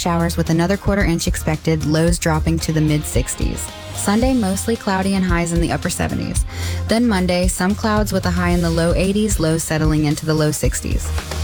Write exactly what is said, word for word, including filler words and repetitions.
showers with another quarter inch expected, lows dropping to the mid sixties. Sunday, mostly cloudy and highs in the upper seventies. Then Monday, some clouds with a high in the low eighties, lows settling into the low sixties.